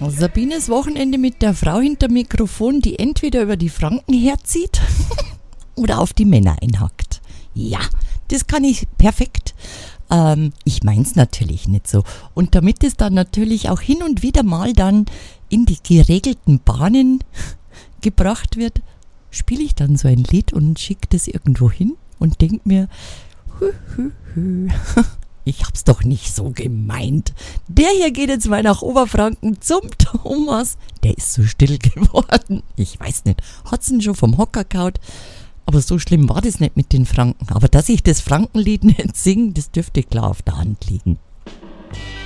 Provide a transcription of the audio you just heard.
Sabines Wochenende mit der Frau hinter Mikrofon, die entweder über die Franken herzieht oder auf die Männer einhackt. Ja, das kann ich perfekt. Ich mein's natürlich nicht so. Und damit es dann natürlich auch hin und wieder mal dann in die geregelten Bahnen gebracht wird, spiele ich dann so ein Lied und schicke das irgendwo hin und denke mir, ich hab's doch nicht so gemeint. Der hier geht jetzt mal nach Oberfranken zum Thomas. Der ist so still geworden. Ich weiß nicht, hat's ihn schon vom Hocker gehauen? Aber so schlimm war das nicht mit den Franken. Aber dass ich das Frankenlied nicht singe, das dürfte klar auf der Hand liegen.